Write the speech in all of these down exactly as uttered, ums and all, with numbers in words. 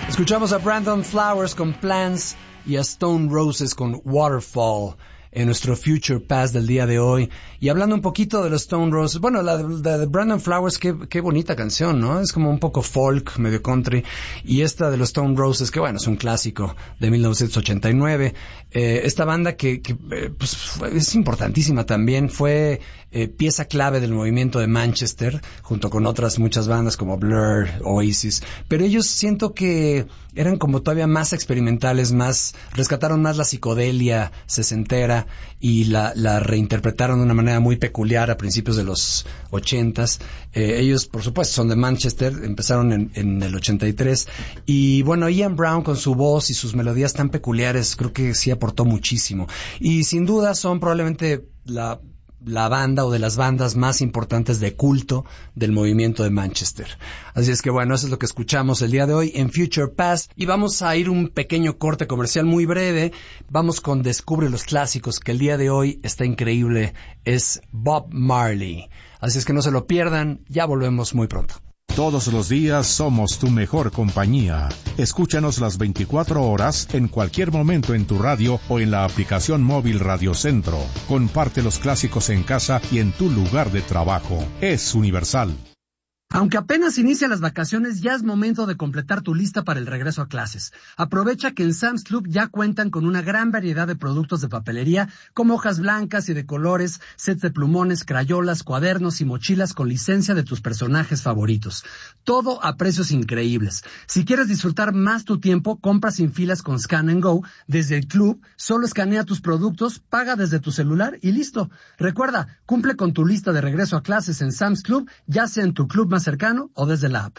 Escuchamos a Brandon Flowers con Plans y a Stone Roses con Waterfall en nuestro Future Past del día de hoy. Y hablando un poquito de los Stone Roses, bueno, la de, la de Brandon Flowers, qué, qué bonita canción, ¿no? Es como un poco folk, medio country. Y esta de los Stone Roses, que bueno, es un clásico de mil novecientos ochenta y nueve. Eh, esta banda que, que eh, pues, fue, es importantísima también, fue eh, pieza clave del movimiento de Manchester, junto con otras muchas bandas como Blur, Oasis. Pero ellos siento que eran como todavía más experimentales, más, rescataron más la psicodelia sesentera y la, la reinterpretaron de una manera muy peculiar a principios de los ochentas. Eh, ellos, por supuesto, son de Manchester, empezaron en, en el ochenta y tres. Y bueno, Ian Brown con su voz y sus melodías tan peculiares, creo que sí aportó muchísimo. Y sin duda son probablemente la... la banda o de las bandas más importantes de culto del movimiento de Manchester. Así es que bueno, eso es lo que escuchamos el día de hoy en Future Past, y vamos a ir un pequeño corte comercial muy breve. Vamos con Descubre los Clásicos, que el día de hoy está increíble, es Bob Marley. Así es que no se lo pierdan, ya volvemos muy pronto. Todos los días somos tu mejor compañía. Escúchanos las veinticuatro horas, en cualquier momento en tu radio o en la aplicación móvil Radio Centro. Comparte los clásicos en casa y en tu lugar de trabajo. Es universal. Aunque apenas inician las vacaciones, ya es momento de completar tu lista para el regreso a clases. Aprovecha que en Sam's Club ya cuentan con una gran variedad de productos de papelería, como hojas blancas y de colores, sets de plumones, crayolas, cuadernos y mochilas con licencia de tus personajes favoritos. Todo a precios increíbles. Si quieres disfrutar más tu tiempo, compra sin filas con Scan and Go. Desde el club, solo escanea tus productos, paga desde tu celular y listo. Recuerda, cumple con tu lista de regreso a clases en Sam's Club, ya sea en tu club más cercano o desde la app.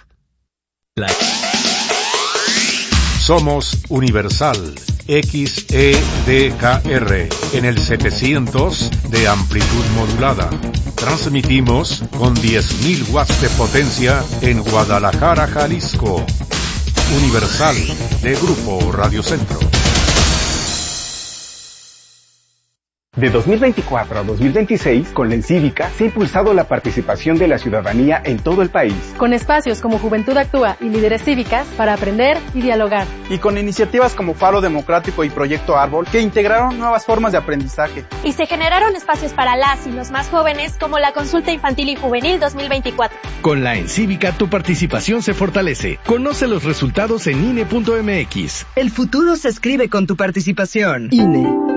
Somos Universal X E D K R en el setecientos de amplitud modulada. Transmitimos con diez mil watts de potencia en Guadalajara, Jalisco. Universal de Grupo Radio Centro. De dos mil veinticuatro a dos mil veintiséis, con la Encívica se ha impulsado la participación de la ciudadanía en todo el país. Con espacios como Juventud Actúa y Líderes Cívicas para aprender y dialogar. Y con iniciativas como Faro Democrático y Proyecto Árbol, que integraron nuevas formas de aprendizaje. Y se generaron espacios para las y los más jóvenes, como la Consulta Infantil y Juvenil dos mil veinticuatro. Con la Encívica tu participación se fortalece. Conoce los resultados en I N E punto M X. El futuro se escribe con tu participación. I N E.